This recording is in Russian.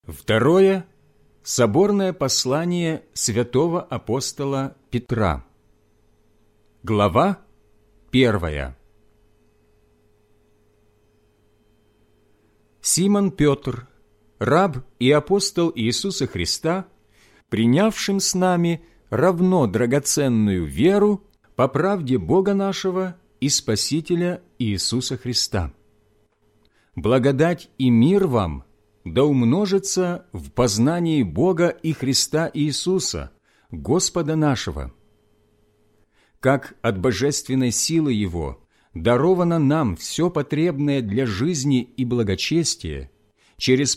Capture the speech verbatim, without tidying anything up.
Второе. Соборное послание святого апостола Петра. Глава первая. Симон Петр, раб и апостол Иисуса Христа, принявшим с нами равно драгоценную веру по правде Бога нашего и Спасителя Иисуса Христа. Благодать и мир вам да умножится в познании Бога и Христа Иисуса, Господа нашего. Как от божественной силы Его даровано нам все потребное для жизни и благочестия через